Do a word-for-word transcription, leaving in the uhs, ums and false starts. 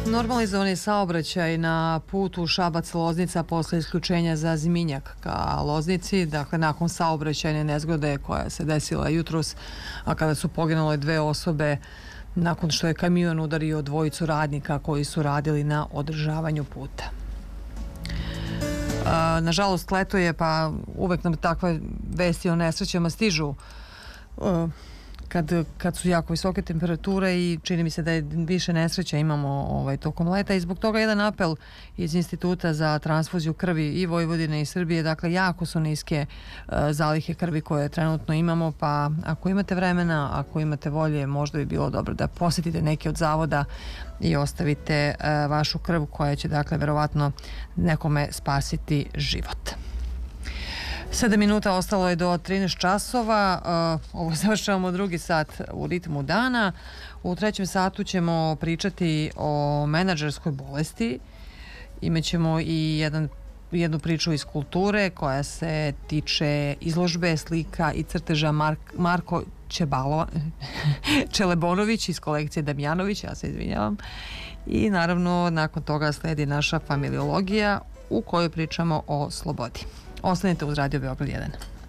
Normalizovan je saobraćaj na putu Šabac-Loznica posle isključenja za Zminjak ka Loznici. Dakle, nakon saobraćajne nezgode koja se desila jutros, a kada su poginule dve osobe nakon što je kamion udario dvojicu radnika koji su radili na održavanju puta. Nažalost, leto je, pa uvek nam takve vesti o nesrećama stižu Kad, kad su jako visoke temperature i čini mi se da je više nesreća imamo ovaj, tokom leta i zbog toga jedan apel iz Instituta za transfuziju krvi i Vojvodine i Srbije. Dakle, jako su niske uh, zalihe krvi koje trenutno imamo, pa ako imate vremena, ako imate volje, možda bi bilo dobro da posjetite neki od zavoda i ostavite uh, vašu krv koja će, dakle, verovatno nekome spasiti život. Sedam minuta ostalo je do trinaest časova. Ovo završavamo drugi sat u ritmu dana. U trećem satu ćemo pričati o menadžerskoj bolesti. Imaćemo i jedan, jednu priču iz kulture koja se tiče izložbe slika i crteža Mark, Marko Čebalo, Čelebonović iz kolekcije Damjanović, ja se izvinjavam. I naravno nakon toga sledi naša familiologija u kojoj pričamo o slobodi. Ostanite uz Radio Beograd jedan.